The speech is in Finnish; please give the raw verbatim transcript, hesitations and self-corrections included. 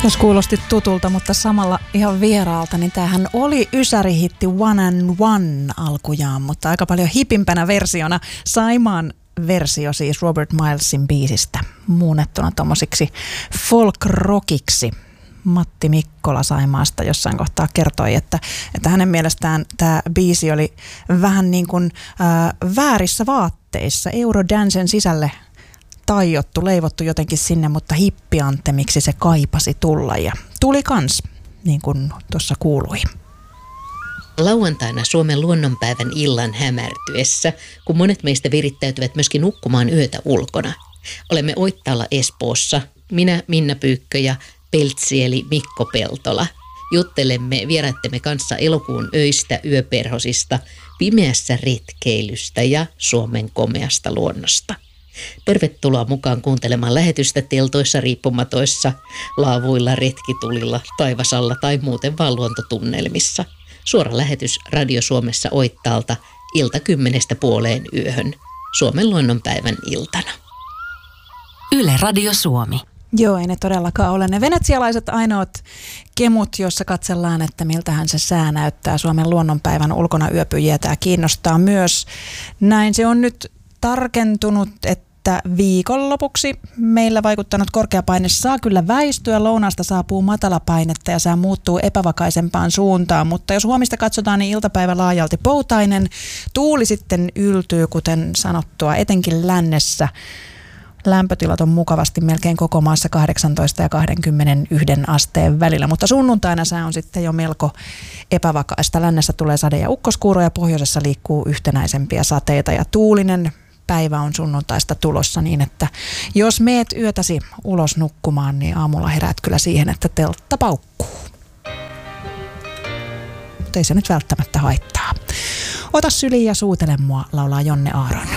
Jos kuulosti tutulta, mutta samalla ihan vieraalta, niin tämähän oli ysärihitti One and One alkujaan, mutta aika paljon hipimpänä versiona. Saimaan versio siis Robert Milesin biisistä, muunnettuna tommosiksi folk-rockiksi. Matti Mikkola Saimaasta jossain kohtaa kertoi, että, että hänen mielestään tämä biisi oli vähän niin kuin äh, väärissä vaatteissa, Eurodancen sisälle taiottu, leivottu jotenkin sinne, mutta hippiantemiksi se kaipasi tulla ja tuli kans, niin kuin tuossa kuului. Lauantaina Suomen luonnonpäivän illan hämärtyessä, kun monet meistä virittäytyvät myöskin nukkumaan yötä ulkona. Olemme Oittaalla Espoossa, minä Minna Pyykkö ja Peltsi eli Mikko Peltola. Juttelemme vieraittemme kanssa elokuun öistä, yöperhosista, pimeässä retkeilystä ja Suomen komeasta luonnosta. Tervetuloa mukaan kuuntelemaan lähetystä teltoissa, riippumatoissa, laavuilla, retkitulilla, taivasalla tai muuten vaan luontotunnelmissa. Suora lähetys Radio Suomessa Oittaalta ilta kymmenestä puoleen yöhön Suomen luonnonpäivän iltana. Yle Radio Suomi. Joo, ei ne todellakaan ole ne venetsialaiset ainoat kemut, joissa katsellaan, että miltähän se sää näyttää. Suomen luonnonpäivän ulkona yöpyjiä tämä kiinnostaa myös. Näin se on nyt tarkentunut, että viikonlopuksi meillä vaikuttanut korkeapaine saa kyllä väistyä. Lounaasta saapuu matalapainetta ja sää muuttuu epävakaisempaan suuntaan, mutta jos huomista katsotaan, niin iltapäivä laajalti poutainen. Tuuli sitten yltyy, kuten sanottua, etenkin lännessä. Lämpötilat on mukavasti melkein koko maassa kahdeksantoista ja kaksikymmentäyksi asteen välillä, mutta sunnuntaina sää on sitten jo melko epävakaista. Lännessä tulee sade- ja ukkoskuuroja, pohjoisessa liikkuu yhtenäisempiä sateita ja tuulinen päivä on sunnuntaista tulossa niin, että jos meet yötäsi ulos nukkumaan, niin aamulla heräät kyllä siihen, että teltta paukkuu. Mutta ei se nyt välttämättä haittaa. Ota syliin ja suutele mua, laulaa Jonne Aaron.